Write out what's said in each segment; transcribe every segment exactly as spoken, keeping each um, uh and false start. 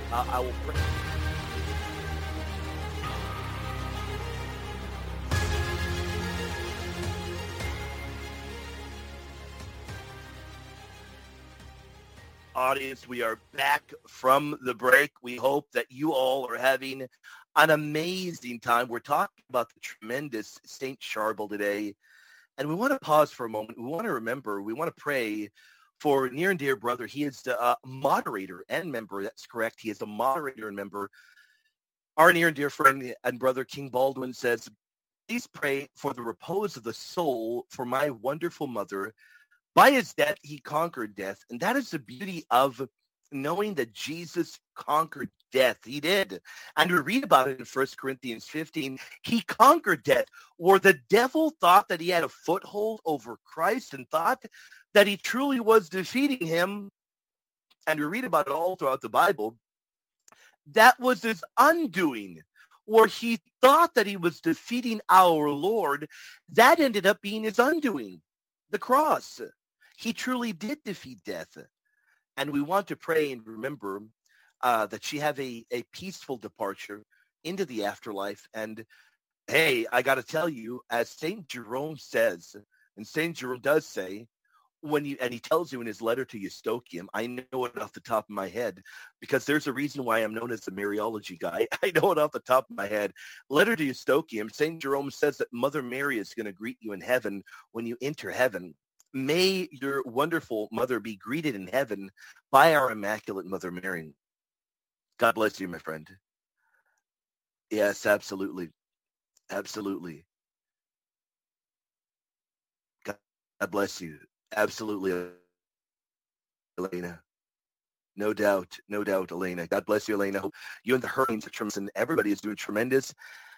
Uh, I will pray. Audience, we are back from the break. We hope that you all are having an amazing time. We're talking about the tremendous Saint Charbel today, and we want to pause for a moment. We want to remember, we want to pray for near and dear brother. He is the uh, moderator and member. That's correct. He is the moderator and member. Our near and dear friend and brother King Baldwin says, please pray for the repose of the soul for my wonderful mother. By his death, he conquered death. And that is the beauty of knowing that Jesus conquered death. He did. And we read about it in First Corinthians fifteen. He conquered death, where the devil thought that he had a foothold over Christ and thought that he truly was defeating him. And we read about it all throughout the Bible. That was his undoing, where he thought that he was defeating our Lord. That ended up being his undoing, the cross. He truly did defeat death. And we want to pray and remember uh, that she have a, a peaceful departure into the afterlife. And hey, I got to tell you, as Saint Jerome says, and Saint Jerome does say, when you, and he tells you in his letter to Eustochium, I know it off the top of my head, because there's a reason why I'm known as the Mariology guy. I know it off the top of my head. Letter to Eustochium, Saint Jerome says that Mother Mary is going to greet you in heaven when you enter heaven. May your wonderful mother be greeted in heaven by our Immaculate Mother Mary. God bless you, my friend. Yes, absolutely. Absolutely. God bless you. Absolutely, Elena. No doubt. No doubt, Elena. God bless you, Elena. You and the Hurricanes are tremendous, and everybody is doing tremendous.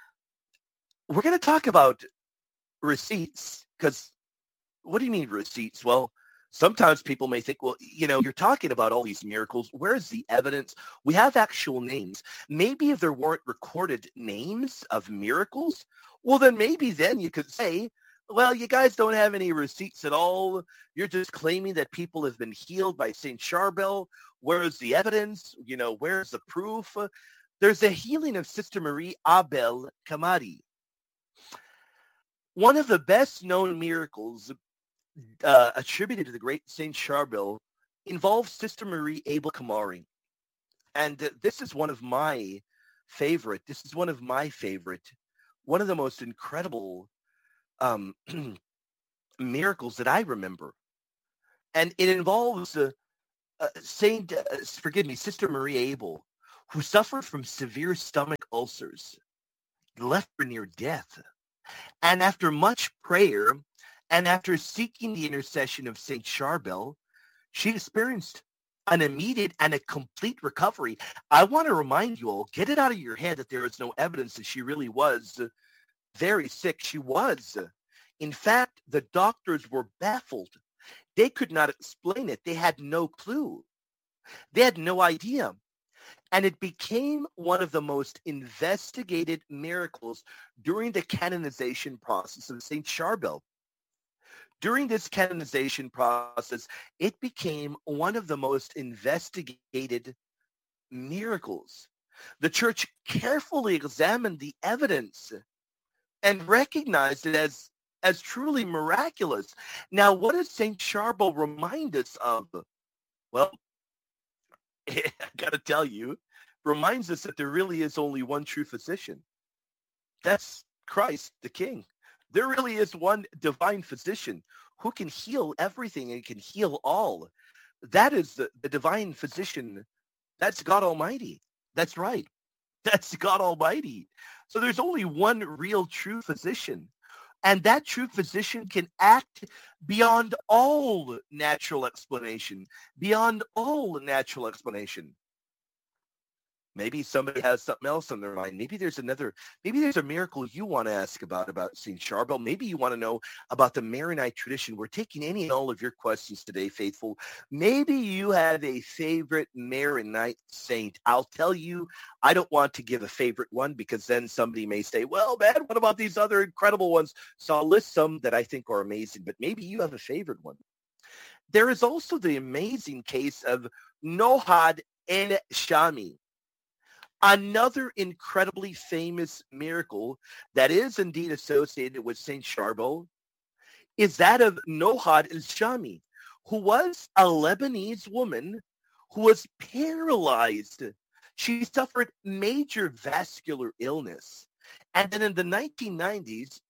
We're going to talk about receipts, because what do you mean receipts? Well, sometimes people may think, well, you know, you're talking about all these miracles. Where's the evidence? We have actual names. Maybe if there weren't recorded names of miracles, well, then maybe then you could say, well, you guys don't have any receipts at all. You're just claiming that people have been healed by Saint Charbel. Where's the evidence? You know, where's the proof? There's a healing of Sister Marie Abel Kamari. One of the best known miracles uh, attributed to the great Saint Charbel involves Sister Marie Abel Kamari. And uh, this is one of my favorite. This is one of my favorite, one of the most incredible um, miracles that I remember. And it involves uh, uh, Saint, uh, forgive me, Sister Marie Abel, who suffered from severe stomach ulcers, left her near death. And after much prayer, and after seeking the intercession of Saint Charbel, she experienced an immediate and a complete recovery. I want to remind you all, get it out of your head that there is no evidence that she really was very sick. She was. In fact, the doctors were baffled. They could not explain it. They had no clue. They had no idea. And it became one of the most investigated miracles during the canonization process of Saint Charbel. During this canonization process, it became one of the most investigated miracles. The church carefully examined the evidence and recognized it as, as truly miraculous. Now, what does Saint Charbel remind us of? Well, I got to tell you, reminds us that there really is only one true physician. That's Christ, the King. There really is one divine physician who can heal everything and can heal all. That is the, the divine physician. That's God Almighty. That's right. That's God Almighty. So there's only one real true physician. And that true physician can act beyond all natural explanation, beyond all natural explanation. Maybe somebody has something else on their mind. Maybe there's another, maybe there's a miracle you want to ask about, about Saint Charbel. Maybe you want to know about the Maronite tradition. We're taking any and all of your questions today, faithful. Maybe you have a favorite Maronite saint. I'll tell you, I don't want to give a favorite one because then somebody may say, well, man, what about these other incredible ones? So I'll list some that I think are amazing, but maybe you have a favorite one. There is also the amazing case of Nohad El Shami. Another incredibly famous miracle that is indeed associated with Saint Charbel is that of Nohad el-Shami, who was a Lebanese woman who was paralyzed. She suffered major vascular illness. And then in the nineteen nineties,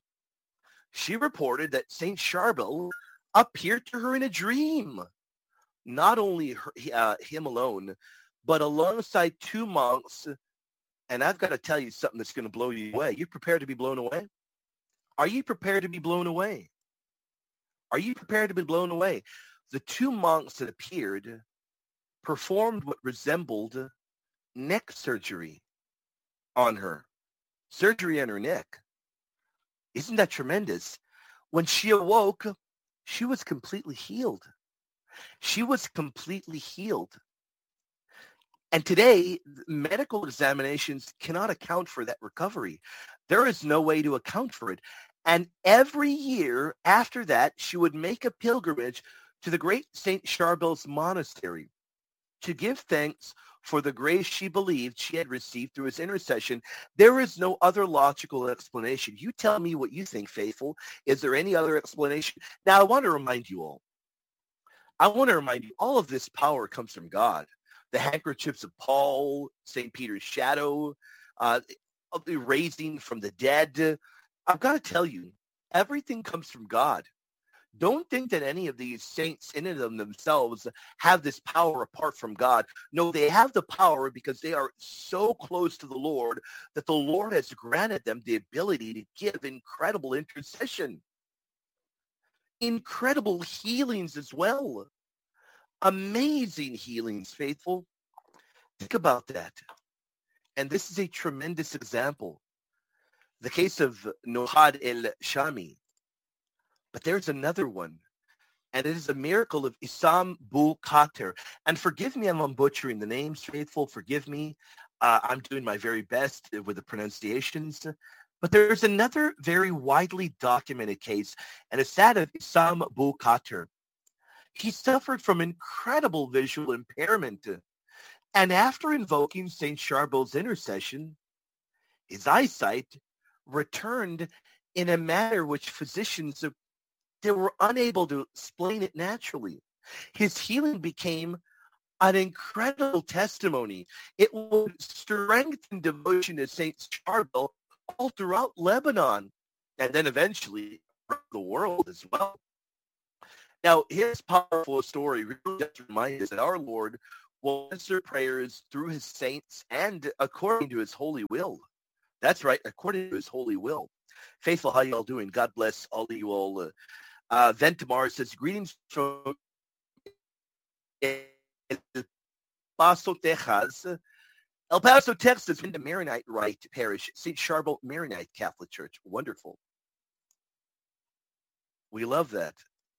she reported that Saint Charbel appeared to her in a dream. Not only her, uh, him alone, but alongside two monks. And I've got to tell you something that's going to blow you away. You prepared to be blown away? Are you prepared to be blown away? Are you prepared to be blown away? The two monks that appeared performed what resembled neck surgery on her. Surgery on her neck. Isn't that tremendous? When she awoke, she was completely healed. She was completely healed. And today, medical examinations cannot account for that recovery. There is no way to account for it. And every year after that, she would make a pilgrimage to the great Saint Charbel's monastery to give thanks for the grace she believed she had received through his intercession. There is no other logical explanation. You tell me what you think, faithful. Is there any other explanation? Now, I want to remind you all. I want to remind you, all of this power comes from God. The handkerchiefs of Paul, Saint Peter's shadow, uh, the raising from the dead. I've got to tell you, everything comes from God. Don't think that any of these saints in and of themselves have this power apart from God. No, they have the power because they are so close to the Lord that the Lord has granted them the ability to give incredible intercession. Incredible healings as well. Amazing healings, faithful. Think about that. And this is a tremendous example. The case of Nohad el-Shami. But there's another one. And it is a miracle of Issam Bu Khater. And forgive me if I'm butchering the names, faithful. Forgive me. Uh, I'm doing my very best with the pronunciations. But there's another very widely documented case. And it's that of Issam Bu Khater. He suffered from incredible visual impairment. And after invoking Saint Charbel's intercession, his eyesight returned in a manner which physicians they were unable to explain it naturally. His healing became an incredible testimony. It would strengthen devotion to Saint Charbel all throughout Lebanon, and then eventually the world as well. Now, his powerful story really does remind us that our Lord will answer prayers through his saints and according to his holy will. That's right, according to his holy will. Faithful, how you all doing? God bless all of you all. Uh, uh, Ventamar says, greetings from El Paso, Texas. El Paso, Texas, in the Maronite Rite Parish, Saint Charbel Maronite Catholic Church. Wonderful. We love that.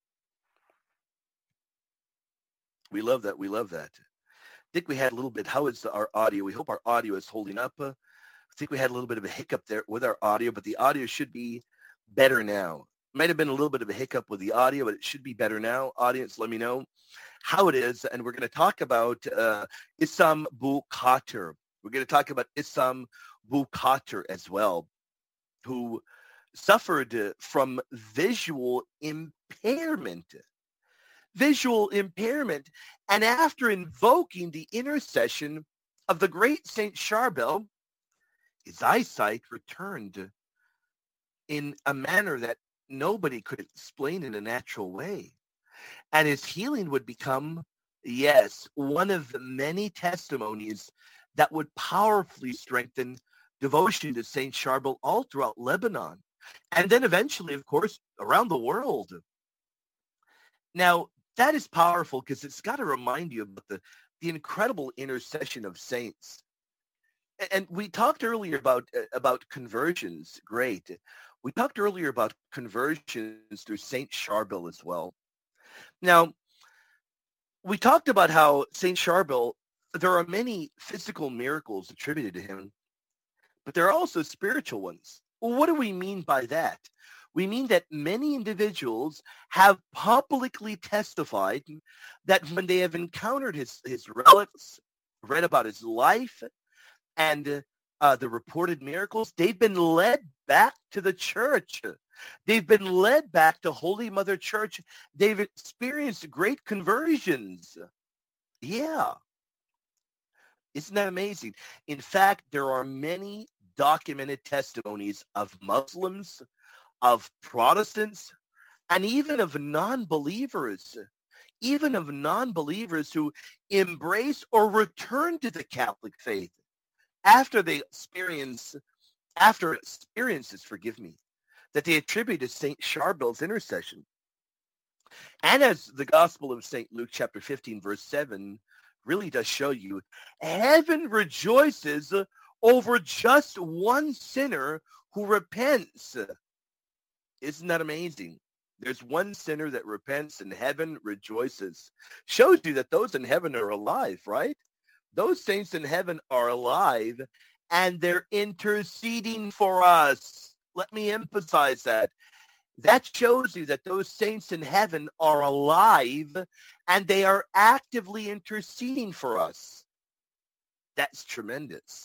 We love that. We love that. I think we had a little bit. How is our audio? We hope our audio is holding up. Uh, I think we had a little bit of a hiccup there with our audio, but the audio should be better now. Might have been a little bit of a hiccup with the audio, but it should be better now. Audience, let me know how it is. And we're going to talk about uh, Issam Bu Khater. We're going to talk about Issam Bu Khater as well, who suffered uh, from visual impairment. Visual impairment. And after invoking the intercession of the great Saint Charbel, his eyesight returned in a manner that nobody could explain in a natural way. And his healing would become, yes, one of the many testimonies that would powerfully strengthen devotion to Saint Charbel all throughout Lebanon. And then eventually, of course, around the world. Now, that is powerful because it's got to remind you about the, the incredible intercession of saints. And we talked earlier about uh, about conversions. Great. We talked earlier about conversions through Saint Charbel as well. Now, we talked about how Saint Charbel, there are many physical miracles attributed to him, but there are also spiritual ones. Well, what do we mean by that? We mean that many individuals have publicly testified that when they have encountered his, his relics, read about his life, And uh, the reported miracles, they've been led back to the church. They've been led back to Holy Mother Church. They've experienced great conversions. Yeah. Isn't that amazing? In fact, there are many documented testimonies of Muslims, of Protestants, and even of non-believers, even of non-believers who embrace or return to the Catholic faith after they experience, after experiences, forgive me, that they attribute to Saint Charbel's intercession. And as the Gospel of Saint Luke chapter fifteen, verse seven really does show you, heaven rejoices over just one sinner who repents. Isn't that amazing? There's one sinner that repents and heaven rejoices. Shows you that those in heaven are alive, right? Those saints in heaven are alive and they're interceding for us. Let me emphasize that. That shows you that those saints in heaven are alive and they are actively interceding for us. That's tremendous.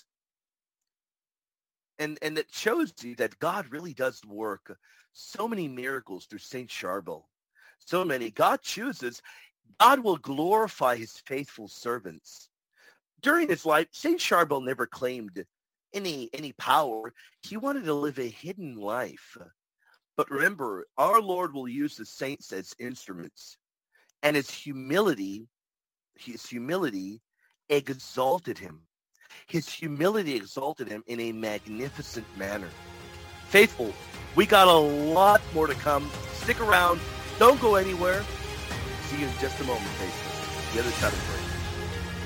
And, and it shows you that God really does work so many miracles through Saint Charbel. So many. God chooses. God will glorify his faithful servants. During his life, Saint Charbel never claimed any, any power. He wanted to live a hidden life. But remember, our Lord will use the saints as instruments. And his humility, his humility exalted him. His humility exalted him in a magnificent manner. Faithful, we got a lot more to come. Stick around. Don't go anywhere. See you in just a moment, faithful. The other side of the break.